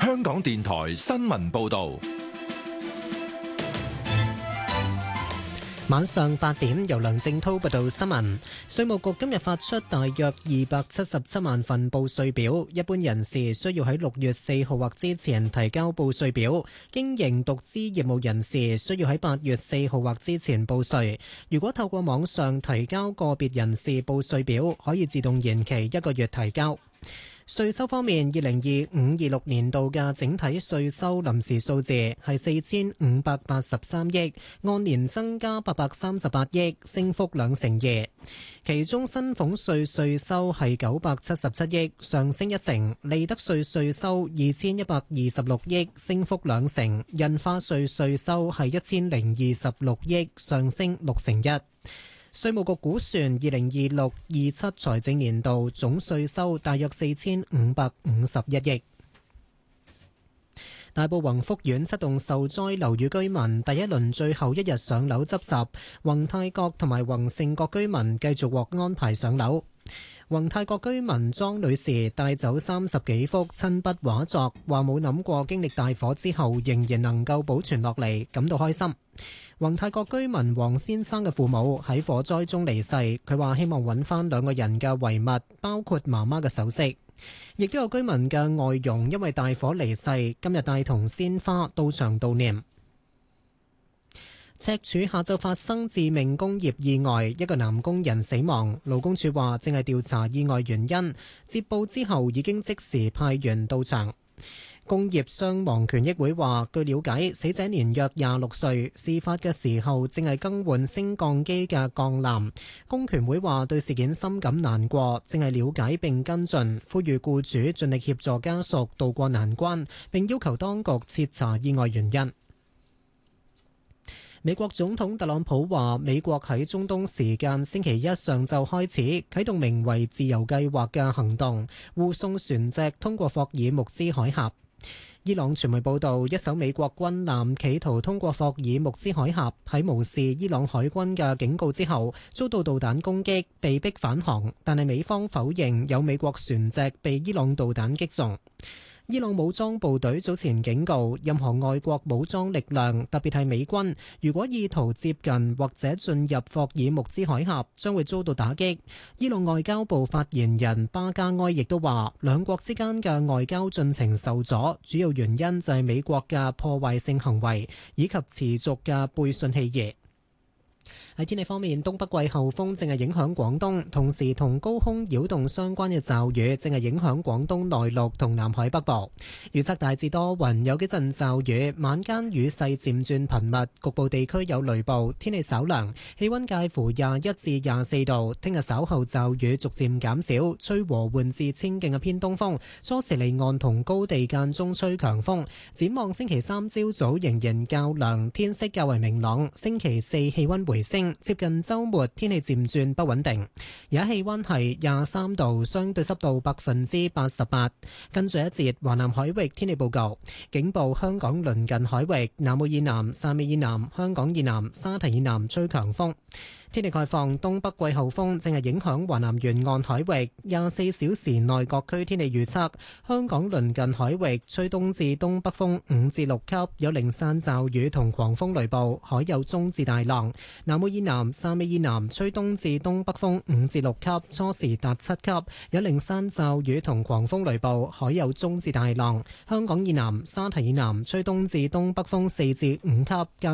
香港電台新聞報道。 晚上8點，由梁正濤報道新聞。稅務局今日發出大約277萬份報稅表，一般人士需要喺6月4號或之前提交報稅表，經營獨資業務人士需要喺8月4號或之前報稅。如果透過網上提交個別人士報稅表，可以自動延期1個月提交。稅收方面，2025-26年度嘅整體稅收臨時數字係4583億，按年增加838億，升幅2%。其中薪俸稅稅收係977億，上升1%；利得稅稅收2126億，升幅2%；印花稅稅收係1026億，上升6%。稅務局估算2026-27財政年度總稅收大約4551億。大埔宏福苑7棟受災樓宇居民第一輪最後一日上樓執拾，宏泰閣同埋宏盛閣居民繼續獲安排上樓。宏泰閣居民莊女士帶走30幾幅親筆畫作，話冇諗過經歷大火之後仍然能夠保存落嚟，感到開心。宏泰閣居民黃先生嘅父母喺火災中離世，佢話希望揾翻2個人嘅遺物，包括媽媽嘅首飾。亦都有居民嘅外傭因為大火離世，今日帶同鮮花到場悼念。赤柱下晝發生致命工業意外，一個男工人死亡。勞工處話正係調查意外原因，接報之後已經即時派員到場。工業傷亡權益會話，據了解，死者年約26歲，事發嘅時候正係更換升降機嘅鋼纜。工權會話對事件深感難過，正係了解並跟進，呼籲僱主盡力協助家屬渡過難關，並要求當局徹查意外原因。美國總統特朗普話，美國喺中東時間星期一上晝開始啟動名為自由計劃嘅行動，護送船隻通過霍爾木茲海峽。伊朗傳媒報道，一艘美國軍艦企圖通過霍爾木茲海峽，喺無視伊朗海軍嘅警告之後，遭到導彈攻擊，被迫返航。但係美方否認有美國船隻被伊朗導彈擊中。伊朗武裝部隊早前警告，任何外國武裝力量，特別係美軍，如果意圖接近或者進入霍爾木茲海峽，將會遭到打擊。伊朗外交部發言人巴加埃亦都話，兩國之間嘅外交進程受阻，主要原因就係美國嘅破壞性行為以及持續嘅背信棄義。喺天氣方面，東北季候風正係影響廣東，同時同高空擾動相關嘅驟雨正係影響廣東內陸同南海北部。預測大致多雲，有幾陣驟雨，晚間雨勢漸轉頻密，局部地區有雷暴，天氣稍涼，氣溫介乎21至24度。聽日稍後驟雨逐漸減少，吹和緩至清勁嘅偏東風，初時離岸同高地間中吹強風。展望星期3朝早仍然較涼，天色較為明朗。星期4氣溫回升，接近週末天氣漸轉不穩定。而家氣溫係23度，相對濕度88%。跟住一節華南海域天氣報告，警報香港鄰近海域、南澳以南、汕尾以南、香港以南、沙堤以南吹強風。天氣概況，東北季候風正係影響華南沿岸海域，24小時內各區天氣預測：香港鄰近海域吹東至東北風5至6級，有零散驟雨同狂風雷暴，海有中至大浪。南澳以南、汕尾以南吹東至東北風5至6級，初時達7級，有零散驟雨同狂風雷暴，海有中至大浪。香港以南、沙堤以南吹東至東北風4至5級，間